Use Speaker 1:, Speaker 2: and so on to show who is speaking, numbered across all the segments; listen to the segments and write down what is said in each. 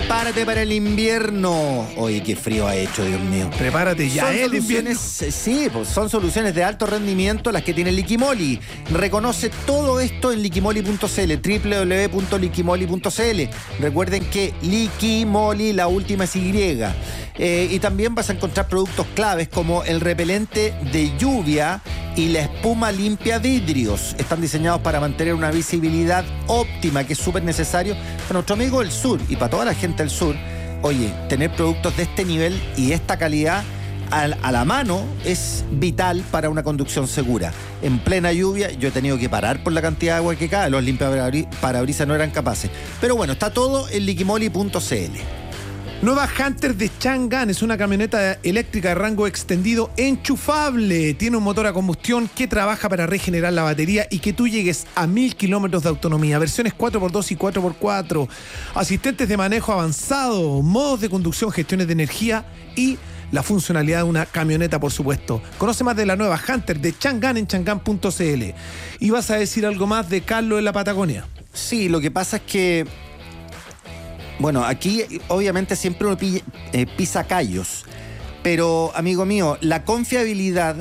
Speaker 1: Prepárate para el invierno. Oye, qué frío ha hecho, Dios mío.
Speaker 2: Prepárate ya, el invierno.
Speaker 1: Sí, pues son soluciones de alto rendimiento las que tiene Liquimoli. Reconoce todo esto en liquimoli.cl, www.liquimoli.cl. Recuerden que Liquimoli, la última es Y. Y también vas a encontrar productos claves como el repelente de lluvia y la espuma limpia vidrios. Están diseñados para mantener una visibilidad óptima, que es súper necesario para nuestro amigo del sur y para toda la gente del sur. Oye, tener productos de este nivel y esta calidad a la mano es vital para una conducción segura. En plena lluvia yo he tenido que parar por la cantidad de agua que cae. Los limpiaparabrisas no eran capaces. Pero bueno, está todo en liquimoli.cl.
Speaker 2: Nueva Hunter de Chang'an es una camioneta eléctrica de rango extendido enchufable. Tiene un motor a combustión que trabaja para regenerar la batería y que tú llegues a 1000 kilómetros de autonomía. Versiones 4x2 y 4x4. Asistentes de manejo avanzado, modos de conducción, gestiones de energía y la funcionalidad de una camioneta, por supuesto. Conoce más de la nueva Hunter de Chang'an en chang'an.cl. ¿Y vas a decir algo más de Carlos en la Patagonia?
Speaker 1: Sí, lo que pasa es que bueno, aquí obviamente siempre uno pisa callos, pero amigo mío, la confiabilidad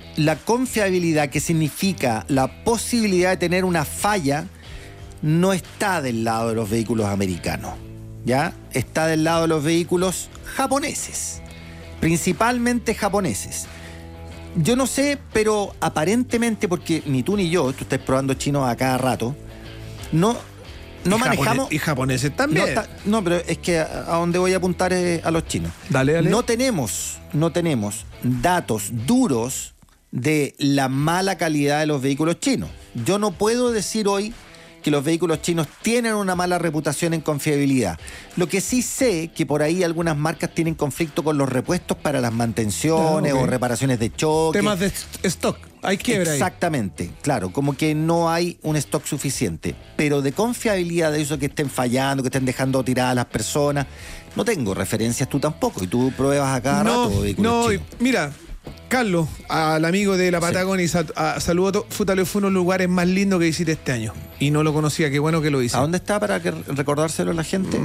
Speaker 1: que significa la posibilidad de tener una falla no está del lado de los vehículos americanos, ¿ya? Está del lado de los vehículos japoneses, principalmente japoneses. Yo no sé, pero aparentemente, porque ni tú ni yo, tú estás probando chinos a cada rato, no manejamos.
Speaker 2: Y japoneses también.
Speaker 1: No, pero es que a donde voy a apuntar es a los chinos.
Speaker 2: Dale.
Speaker 1: No tenemos datos duros de la mala calidad de los vehículos chinos. Yo no puedo decir hoy que los vehículos chinos tienen una mala reputación en confiabilidad. Lo que sí sé que por ahí algunas marcas tienen conflicto con los repuestos para las mantenciones o reparaciones de choque.
Speaker 2: Temas de stock. Hay quiebra ahí.
Speaker 1: Exactamente, claro, como que no hay un stock suficiente. Pero de confiabilidad, de eso que estén fallando, que estén dejando tiradas a las personas, no tengo referencias tú tampoco. Y tú pruebas a cada rato vehículos chinos.
Speaker 2: Mira, Carlos, al amigo de la Patagonia, sí. Saludo. Futale fue uno de los lugares más lindos que visité este año. Y no lo conocía, qué bueno que lo hice.
Speaker 1: ¿A dónde está para recordárselo a la gente?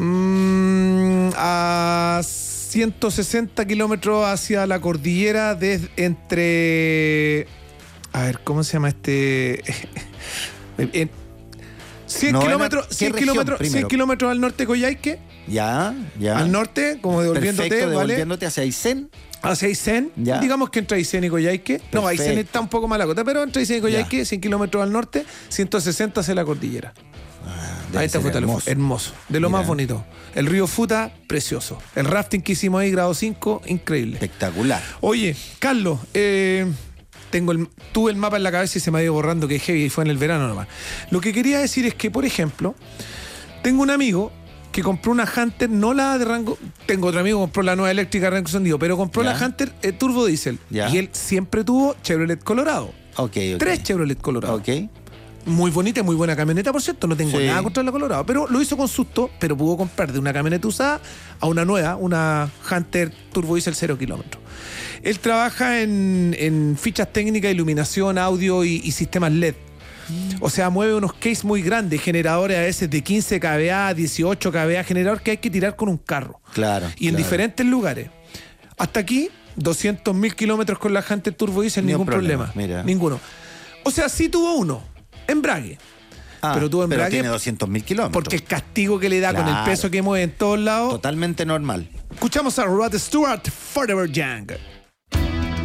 Speaker 2: A 160 kilómetros hacia la cordillera, entre... A ver, ¿cómo se llama este? 100 kilómetros al norte de Coyhaique.
Speaker 1: Ya.
Speaker 2: Al norte, como devolviéndote,
Speaker 1: perfecto,
Speaker 2: ¿vale?
Speaker 1: Devolviéndote hacia Aysén.
Speaker 2: Hacia Aysén, digamos que entre Aysén y Coyhaique.
Speaker 1: Perfecto.
Speaker 2: No, Aysén está un poco más la cota, pero entre Aysén y Coyhaique, 100 kilómetros al norte, 160 hacia la cordillera. Ahí está Futa, hermoso. De lo más bonito. El río Futa, precioso. El rafting que hicimos ahí, grado 5, increíble.
Speaker 1: Espectacular.
Speaker 2: Oye, Carlos, tuve el mapa en la cabeza y se me ha ido borrando, que es heavy, y fue en el verano nomás. Lo que quería decir es que, por ejemplo, tengo un amigo que compró una Hunter, no la de rango. Tengo otro amigo que compró la nueva eléctrica de rango extendido, pero compró la Hunter turbo diésel. Y él siempre tuvo Chevrolet Colorado.
Speaker 1: Okay.
Speaker 2: 3 Chevrolet Colorado.
Speaker 1: Okay.
Speaker 2: Muy bonita y muy buena camioneta, por cierto. No tengo nada contra la Colorado, pero lo hizo con susto, pero pudo comprar de una camioneta usada a una nueva, una Hunter turbo diésel 0 kilómetros. Él trabaja en fichas técnicas, iluminación, audio y sistemas LED. O sea, mueve unos cases muy grandes, generadores a veces de 15 kVA, 18 kVA, generador que hay que tirar con un carro.
Speaker 1: Claro.
Speaker 2: Y en diferentes lugares. Hasta aquí, 200.000 kilómetros con la Hunter turbo diésel, ningún problema.
Speaker 1: Mira.
Speaker 2: Ninguno. O sea, sí tuvo uno, embrague. Pero tuvo embrague.
Speaker 1: Pero tiene 200.000 kilómetros.
Speaker 2: Porque el castigo que le da con el peso que mueve en todos lados.
Speaker 1: Totalmente normal.
Speaker 2: Escuchamos a Rod Stewart, Forever Young.